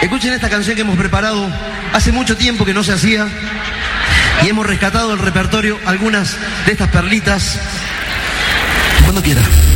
Escuchen esta canción que hemos preparado hace mucho tiempo que no se hacía y hemos rescatado del repertorio algunas de estas perlitas. Cuando quiera.